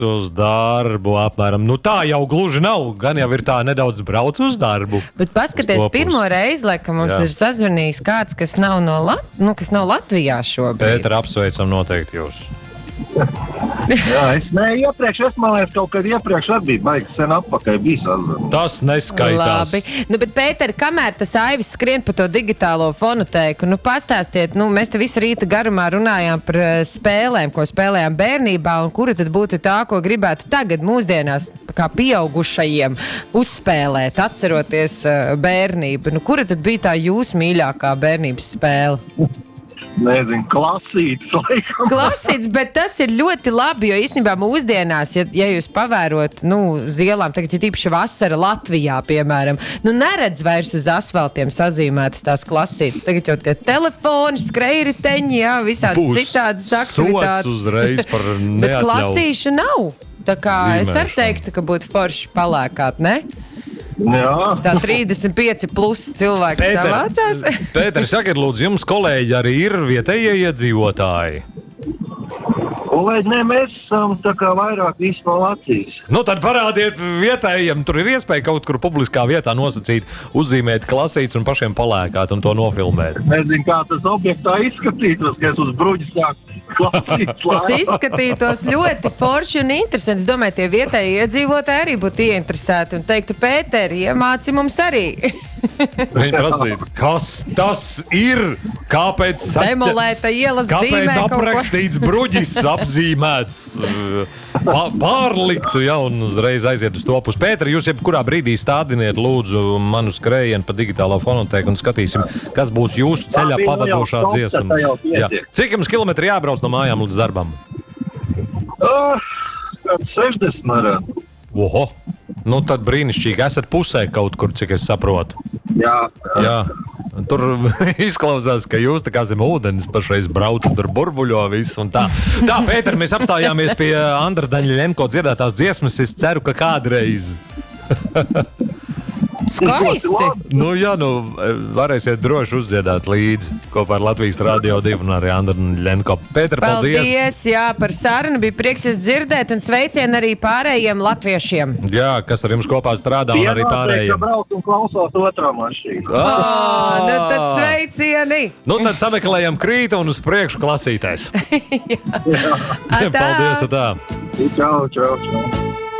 Uz darbu apmēram. Nu tā jau gluži nav. Gan jau ir tā nedaudz brauc uz darbu. Bet paskaties, pirmo reizi, laikam, mums ir sazvanījis kāds, kas nav kas nav Latvijā šobrīd. Pēter, apsveicam noteikti jūs. Jā, es man liekas, kaut kad iepriekš arī bija baigi sen atpakaļ bija sazvanīt. Tas neskaitās. Labi. Bet, Pēter, kamēr tas Aivis skrien pa to digitālo fonotēku, pastāstiet, mēs te visu rīta garumā runājām par spēlēm, ko spēlējām bērnībā, un kura tad būtu tā, ko gribētu tagad mūsdienās, kā pieaugušajiem, uzspēlēt, atceroties bērnību. Kura tad bija tā jūsu mīļākā bērnības spēle? Nezinu, klasīts, laikam. Klasīts, bet tas ir ļoti labi, jo īstenībā mūsdienās, ja jūs pavērot, uz ielām, tagad ir īpaši vasara Latvijā, piemēram, neredz vairs uz asfaltiem sazīmētas tās klasītas. Tagad jau tie telefoni, skrejriteņi, visādi citādas aktivitātes. Sots uzreiz par neatļauju. Bet klasīšu nav. Tā kā es arī teiktu, ka būtu forši palēkāt, ne? Jā. Tā 35 plus cilvēki savācās. Pēter, sakiet, lūdzu, jums kolēģi arī ir vietējie iedzīvotāji? Kolēģi, mēs esam tā kā vairāk visi no Latvijas. Tad parādiet vietējiem, tur ir iespēja kaut kur publiskā vietā nosacīt, uzzīmēt klasītes un pašiem palēkāt un to nofilmēt. Nezinu, kā tas objektā izskatītos, ka es uz bruģi sāku klasītes. Tas izskatītos ļoti forši un interesanti. Es domāju, tie vietēji iedzīvotāji arī būtu ieinteresēti un teiktu, Pēteri, iemāci mums arī. Viņi prasītu, kas tas ir? Kāpēc demolēta ielas zīmē kāpēc aprakstīts bruģis apzīmēts? Pārliktu, un uzreiz aiziet uz to pusi. Pēteri, jūs jebkurā brīdī stādiniet lūdzu manu skrējienu pa digitālo fonotēku un skatīsim, kas būs jūsu ceļā pavadošā dziesma. Cik jums kilometri jābrauc no mājām līdz darbam? 60 varētu. Oho! Tad brīnišķīgi. Esat pusē kaut kur, cik es saprotu. Jā. Tur izklausās, ka jūs tā kā zem ūdens pašreiz braucat, tur burbuļo visu un tā. Tā, Pēter, mēs apstājāmies pie Andra Daņļenko dziedātās dziesmas. Es ceru, ka kādreiz. Skaisti! Varēsiet droši uzdziedāt līdzi kopā ar Latvijas Radio 2 un arī Andru Daņļenko. Pēter, paldies! Paldies, par sarunu. Bija prieks jūs dzirdēt un sveicien arī pārējiem latviešiem. Jā, kas ar jums kopā strādā un arī pārējiem. Vienā brauc un klausās otrā mašīna. Tad sveicieni! Tad sameklējam krītu un uz priekšu klasītēs. Jā. Paldies, atā! Čau.